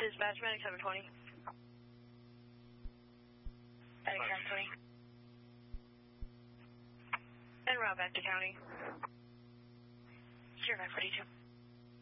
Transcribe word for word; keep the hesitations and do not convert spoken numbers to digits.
Dispatch, medic seven twenty. Medic seven twenty. En route back to county. zero five forty-two.